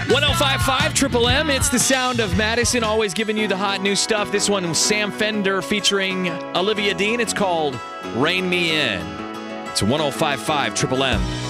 105.5 Triple M. It's the sound of Madison, always giving you the hot new stuff. This one was Sam Fender featuring Olivia Dean. It's called Rain Me In. It's 105.5 Triple M.